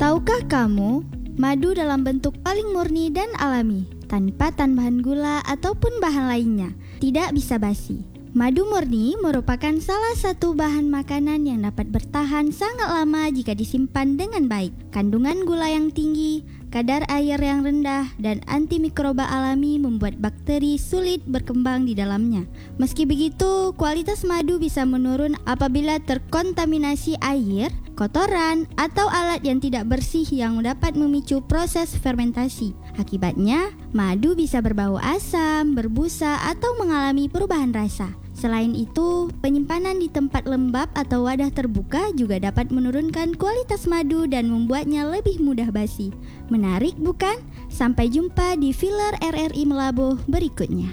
Tahukah kamu, madu dalam bentuk paling murni dan alami, tanpa tambahan gula ataupun bahan lainnya, tidak bisa basi. Madu murni merupakan salah satu bahan makanan yang dapat bertahan sangat lama jika disimpan dengan baik. Kandungan gula yang tinggi, kadar air yang rendah, dan antimikroba alami membuat bakteri sulit berkembang di dalamnya. Meski begitu, kualitas madu bisa menurun apabila terkontaminasi air, kotoran, atau alat yang tidak bersih yang dapat memicu proses fermentasi. Akibatnya, madu bisa berbau asam, berbusa, atau mengalami perubahan rasa. Selain itu, penyimpanan di tempat lembab atau wadah terbuka juga dapat menurunkan kualitas madu dan membuatnya lebih mudah basi. Menarik bukan? Sampai jumpa di filler RRI Melabuh berikutnya.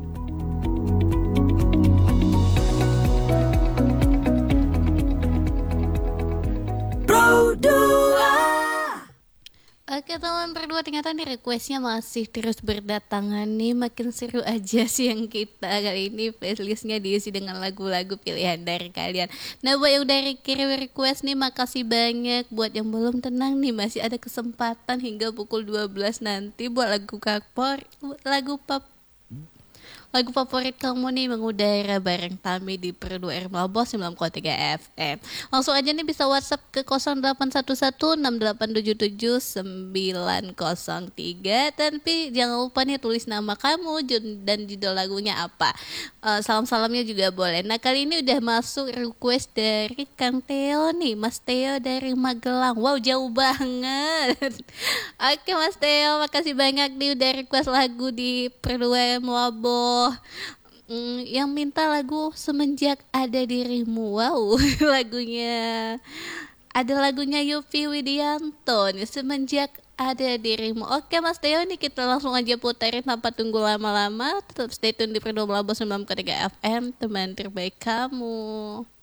Oke teman berdua, ternyata nih requestnya masih terus berdatangan nih. Makin seru aja sih yang kita kali ini playlistnya diisi dengan lagu-lagu pilihan dari kalian. Nah buat yang udah kirim request nih, makasih banyak. Buat yang belum, tenang nih, masih ada kesempatan hingga pukul 12 nanti buat lagu favorit kamu nih mengudara bareng Tami di Perdu R Melabuh 90.3 FM. Langsung aja nih bisa WhatsApp ke 081168779903. Tapi jangan lupa nih tulis nama kamu dan judul lagunya apa. Salam-salamnya juga boleh. Nah kali ini udah masuk request dari Kang Theo nih, Mas Theo dari Magelang. Wow jauh banget. Oke Mas Theo, makasih banyak nih udah request lagu di Perdu R Melabuh. Yang minta lagu Semenjak Ada Dirimu. Wow, ada lagunya Yovie Widianto nih, Semenjak Ada Dirimu. Oke Mas Theo, nih kita langsung aja putarin tanpa tunggu lama-lama. Tetap stay tune di Perdu Melabuh 90.3 FM, teman terbaik kamu.